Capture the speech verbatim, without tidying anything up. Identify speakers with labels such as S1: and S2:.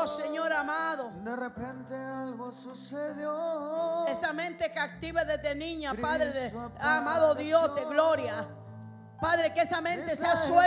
S1: Señor amado.
S2: De repente algo sucedió.
S1: Esa mente captiva desde niña, Padre, de, amado Dios de gloria. Padre, que esa mente sea suelta.